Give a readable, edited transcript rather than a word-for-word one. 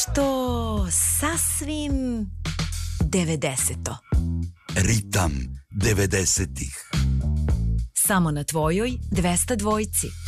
Nešto sasvim 90-to. Ritam 90-ih. Samo na tvojoj 202.